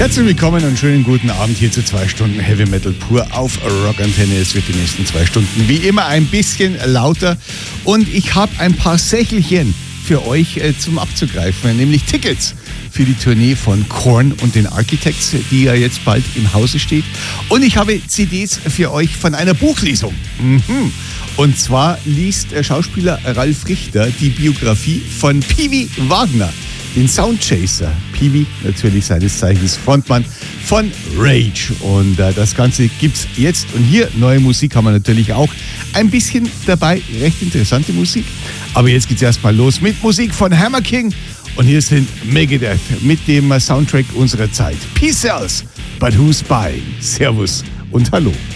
Herzlich willkommen und schönen guten Abend hier zu 2 Stunden Heavy Metal pur auf Rockantenne. Es wird die nächsten 2 Stunden wie immer ein bisschen lauter und ich habe ein paar Sächelchen für euch zum Abzugreifen, nämlich Tickets für die Tournee von Korn und den Architects, die ja jetzt bald im Hause steht. Und ich habe CDs für euch von einer Buchlesung. Und zwar liest Schauspieler Ralf Richter die Biografie von Peewee Wagner, den Soundchaser. Peewee, natürlich seines Zeichens Frontmann von Rage. Und das Ganze gibt's jetzt. Und hier, neue Musik haben wir natürlich auch ein bisschen dabei. Recht interessante Musik. Aber jetzt geht's erstmal los mit Musik von Hammer King. Und hier sind Megadeth mit dem Soundtrack unserer Zeit. Peace sells, but who's buying? Servus und hallo.